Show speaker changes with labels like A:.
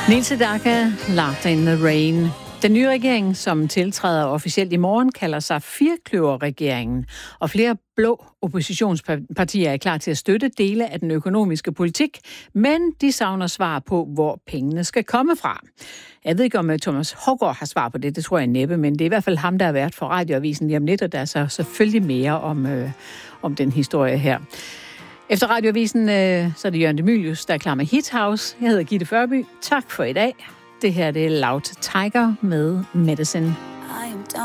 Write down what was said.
A: Neil Sedaka, Laughter in the Rain. Den nye regering, som tiltræder officielt i morgen, kalder sig Firkløver-regeringen, og flere blå oppositionspartier er klar til at støtte dele af den økonomiske politik, men de savner svar på, hvor pengene skal komme fra. Jeg ved ikke, om Thomas Haugaard har svar på det tror jeg næppe, men det er i hvert fald ham, der har været for Radioavisen lige om lidt, og der er så selvfølgelig mere om den historie her. Efter Radioavisen, så er det Jørgen de Mylius, der er klar med Hit House. Jeg hedder Gitte Førby. Tak for i dag. Det her det er Loud Tiger med Medicine.